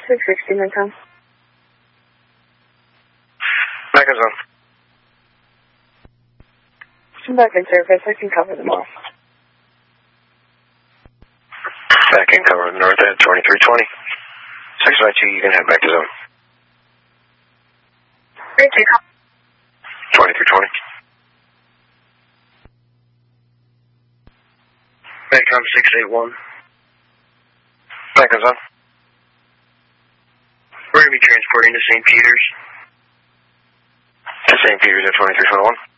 660, Midtown. Back in zone. I'm back in service. I can cover them all. Back in cover the north end, 2320. 692, you can head back to zone. Great, take off. 2320. Medcom 681. Back in zone. We're going to be transporting to St. Peter's. To St. Peter's at 2321.